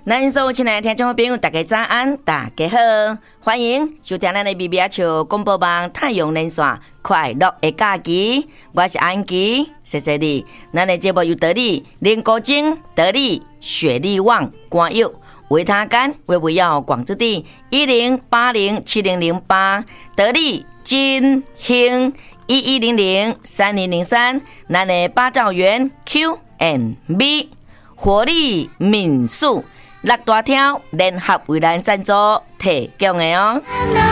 咱所有亲爱的听众朋友，大家早安，大家好，欢迎收听咱的米米笑广播网太阳连线快乐的假期，我是安琪，谢谢你。咱的节目由得力、林国晶、得力、雪力旺、关佑、维他干、维药广之地10807008，得力金兴11003003，咱的八兆元 Q&B 活力民宿。六大条联合为咱赞助提供的哦。